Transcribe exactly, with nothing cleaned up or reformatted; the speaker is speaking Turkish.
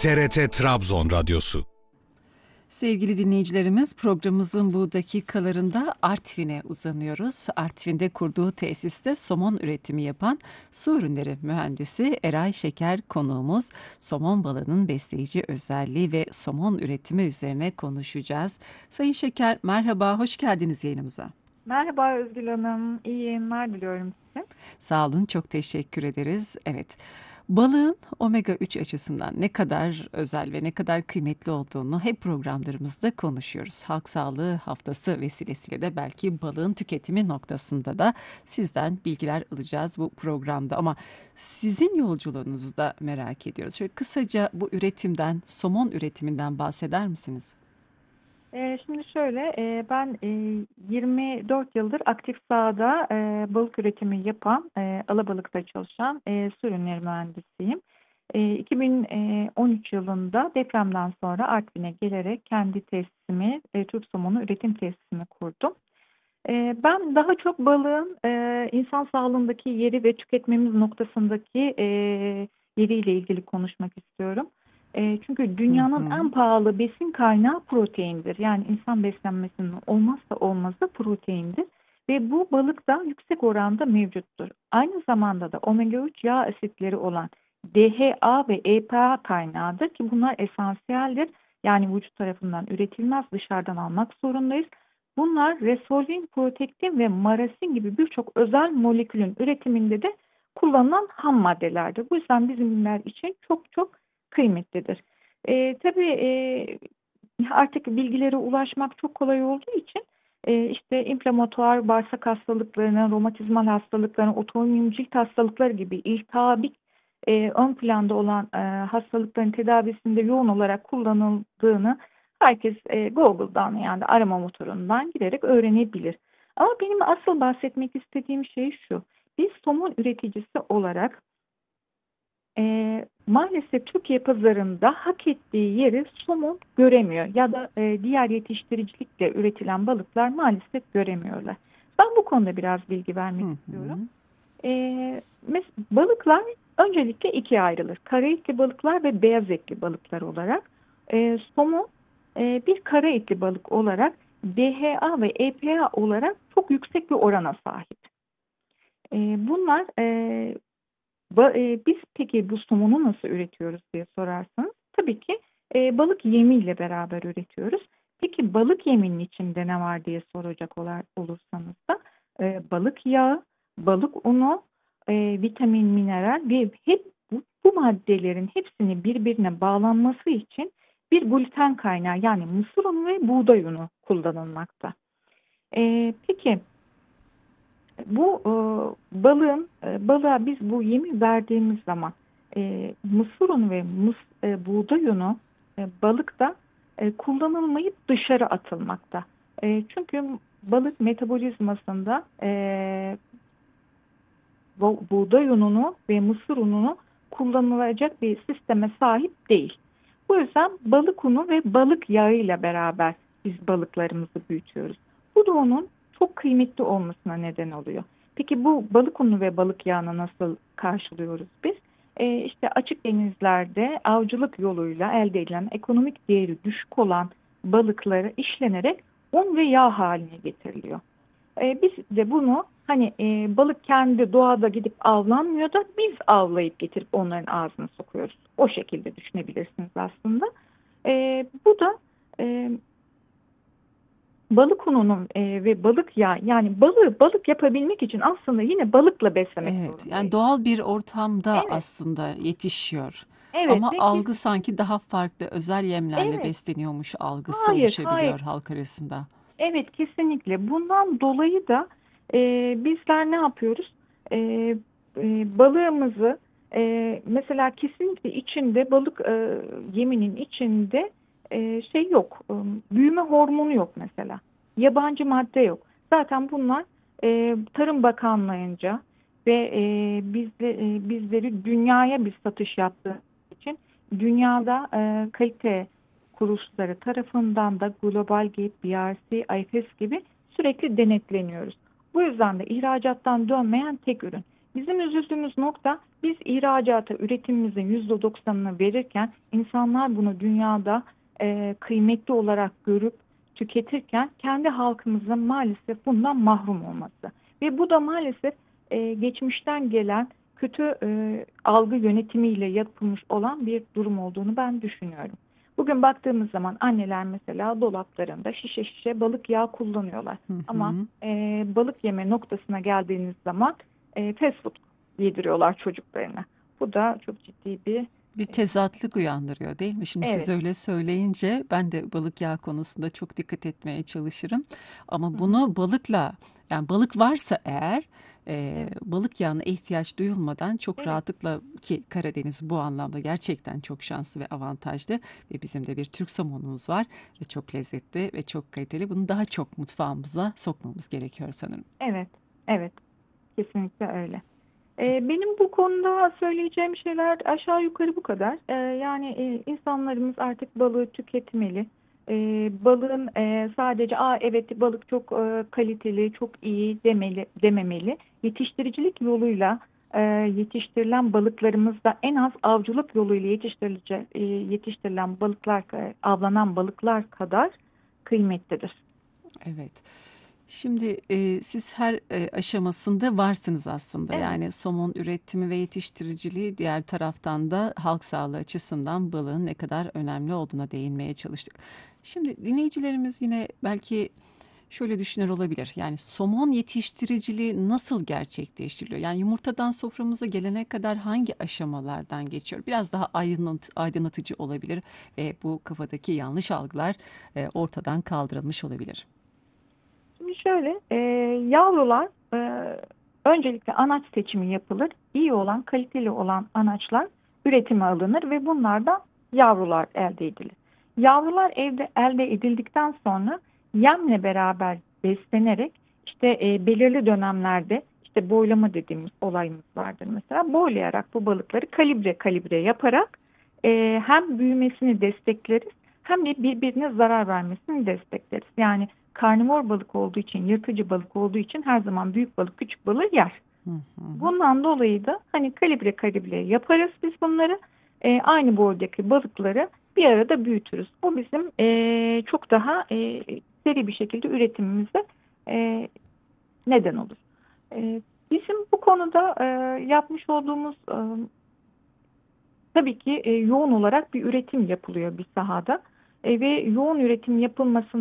T R T Trabzon Radyosu. Sevgili dinleyicilerimiz, programımızın bu dakikalarında Artvin'e uzanıyoruz. Artvin'de kurduğu tesiste somon üretimi yapan su ürünleri mühendisi Eray Şeker konuğumuz. Somon balığının besleyici özelliği ve somon üretimi üzerine konuşacağız. Sayın Şeker, merhaba, hoş geldiniz yayınımıza. Merhaba Özgül Hanım, iyi yayınlar diliyorum size. Sağ olun, çok teşekkür ederiz. Evet, balığın omega üç açısından ne kadar özel ve ne kadar kıymetli olduğunu hep programlarımızda konuşuyoruz. Halk Sağlığı Haftası vesilesiyle de belki balığın tüketimi noktasında da sizden bilgiler alacağız bu programda. Ama sizin yolculuğunuzu da merak ediyoruz. Şöyle kısaca bu üretimden, somon üretiminden bahseder misiniz? Ee, şimdi şöyle, e, ben e, yirmi dört yıldır aktif sahada e, balık üretimi yapan, e, alabalıkta çalışan e, su ürünleri mühendisiyim. E, iki bin on üç yılında depremden sonra Artvin'e gelerek kendi tesisimi, e, Türk Somonu üretim tesisimi kurdum. E, ben daha çok balığın e, insan sağlığındaki yeri ve tüketmemiz noktasındaki e, yeriyle ilgili konuşmak istiyorum. E, çünkü dünyanın Hı hı. en pahalı besin kaynağı proteindir. Yani insan beslenmesinin olmazsa olmazı proteindir. Ve bu balıkta yüksek oranda mevcuttur. Aynı zamanda da omega üç yağ asitleri olan D H A ve E P A kaynağıdır ki bunlar esansiyeldir. Yani vücut tarafından üretilmez, dışarıdan almak zorundayız. Bunlar resolvin, protektin ve marasin gibi birçok özel molekülün üretiminde de kullanılan ham maddelerdir. Bu yüzden bizimler için çok çok kıymetlidir. E, tabii e, artık bilgilere ulaşmak çok kolay olduğu için e, işte inflamatuar bağırsak hastalıklarına, romatizmal hastalıklarına, otoimmün cilt hastalıkları gibi iltihabik e, ön planda olan e, hastalıkların tedavisinde yoğun olarak kullanıldığını herkes e, Google'dan yani arama motorundan girerek öğrenebilir. Ama benim asıl bahsetmek istediğim şey şu. Biz somon üreticisi olarak E, maalesef Türkiye pazarında hak ettiği yeri somon göremiyor ya da e, diğer yetiştiricilikle üretilen balıklar maalesef göremiyorlar. Ben bu konuda biraz bilgi vermek Hı hı. istiyorum. E, mes- balıklar öncelikle ikiye ayrılır. Kara etli balıklar ve beyaz etli balıklar olarak. E, somon e, bir kara etli balık olarak D H A ve E P A olarak çok yüksek bir orana sahip. E, bunlar e, Ba- e, biz peki bu somonu nasıl üretiyoruz diye sorarsanız tabii ki e, balık yemiyle beraber üretiyoruz. Peki balık yeminin içinde ne var diye soracak olar, olursanız da e, balık yağı, balık unu, e, vitamin, mineral ve hep bu, bu maddelerin hepsini birbirine bağlanması için bir gluten kaynağı yani mısır unu ve buğday unu kullanılmakta. E, peki bu e, balığın e, balığa biz bu yemi verdiğimiz zaman e, mısır unu ve mıs, e, buğday unu e, balıkta e, kullanılmayıp dışarı atılmakta. E, çünkü balık metabolizmasında e, bu, buğday ununu ve mısır ununu kullanılacak bir sisteme sahip değil. Bu yüzden balık unu ve balık yağı ile beraber biz balıklarımızı büyütüyoruz. Bu da onun çok kıymetli olmasına neden oluyor. Peki bu balık unu ve balık yağını nasıl karşılıyoruz biz? Ee, işte açık denizlerde avcılık yoluyla elde edilen ekonomik değeri düşük olan balıkları işlenerek un ve yağ haline getiriliyor. Ee, biz de bunu hani e, balık kendi doğada gidip avlanmıyor da biz avlayıp getirip onların ağzına sokuyoruz. O şekilde düşünebilirsiniz aslında. Ee, bu da e, balık ununun e, ve balık yağı yani balığı balık yapabilmek için aslında yine balıkla beslemek Evet, yani zorundayız. doğal bir ortamda Evet, aslında yetişiyor. evet Ama ve kes, algı sanki daha farklı, özel yemlerle evet, besleniyormuş algısı hayır, hayır, oluşabiliyor halk arasında. evet kesinlikle. Bundan dolayı da e, bizler ne yapıyoruz? E, e, balığımızı e, mesela kesinlikle içinde balık e, yeminin içinde e, şey yok, e, büyüme hormonu yok mesela. Yabancı madde yok. Zaten bunlar e, Tarım Bakanlığı'nca ve e, bizde, e, bizleri dünyaya bir satış yaptığı için dünyada e, kalite kuruluşları tarafından da Global Gate, B R C, I F E S gibi sürekli denetleniyoruz. Bu yüzden de ihracattan dönmeyen tek ürün. Bizim üzüldüğümüz nokta, biz ihracata üretimimizin yüzde doksanını verirken insanlar bunu dünyada e, kıymetli olarak görüp tüketirken kendi halkımızın maalesef bundan mahrum olması. Ve bu da maalesef e, geçmişten gelen kötü e, algı yönetimiyle yapılmış olan bir durum olduğunu ben düşünüyorum. Bugün baktığımız zaman anneler mesela dolaplarında şişe şişe balık yağı kullanıyorlar. Hı hı. Ama e, balık yeme noktasına geldiğiniz zaman e, fast food yediriyorlar çocuklarına. Bu da çok ciddi bir Bir tezatlık uyandırıyor değil mi? Şimdi siz evet. öyle söyleyince ben de balık yağı konusunda çok dikkat etmeye çalışırım. Hı Ama hı. bunu balıkla, yani balık varsa eğer e, balık yağına ihtiyaç duyulmadan çok Evet. rahatlıkla, ki Karadeniz bu anlamda gerçekten çok şanslı ve avantajlı ve bizim de bir Türk somonumuz var ve çok lezzetli ve çok kaliteli. Bunu daha çok mutfağımıza sokmamız gerekiyor sanırım. Evet. Evet. Kesinlikle öyle. Ee, benim bu konuda söyleyeceğim şeyler aşağı yukarı bu kadar. Ee, yani e, insanlarımız artık balığı tüketmeli. Ee, balığın e, sadece "Aa, evet balık çok e, kaliteli, çok iyi" demeli, dememeli. Yetiştiricilik yoluyla e, yetiştirilen balıklarımız da en az avcılık yoluyla yetiştirilecek, e, yetiştirilen balıklar, e, avlanan balıklar kadar kıymetlidir. Evet. Şimdi e, siz her e, aşamasında varsınız aslında. Evet. Yani somon üretimi ve yetiştiriciliği, diğer taraftan da halk sağlığı açısından balığın ne kadar önemli olduğuna değinmeye çalıştık. Şimdi dinleyicilerimiz yine belki şöyle düşünür olabilir. Yani somon yetiştiriciliği nasıl gerçekleştiriliyor? Yani yumurtadan soframıza gelene kadar hangi aşamalardan geçiyor? Biraz daha aydınlat, aydınlatıcı olabilir ve bu kafadaki yanlış algılar e, ortadan kaldırılmış olabilir. Şimdi şöyle, e, yavrular e, öncelikle anaç seçimi yapılır. İyi olan, kaliteli olan anaçlar üretime alınır ve bunlardan yavrular elde edilir. Yavrular evde elde edildikten sonra yemle beraber beslenerek işte e, belirli dönemlerde işte boylama dediğimiz olayımız vardır mesela. Boylayarak bu balıkları kalibre kalibre yaparak e, hem büyümesini destekleriz hem de birbirine zarar vermesini destekleriz. Yani karnivor balık olduğu için, yırtıcı balık olduğu için her zaman büyük balık küçük balığı yer. Hı hı. Bundan dolayı da hani kalibre kalibre yaparız biz bunları. E, aynı boydaki balıkları bir arada büyütürüz. Bu bizim e, çok daha e, seri bir şekilde üretimimize e, neden olur. E, bizim bu konuda e, yapmış olduğumuz e, tabii ki e, yoğun olarak bir üretim yapılıyor bir sahada. E, ve yoğun üretim yapılmasının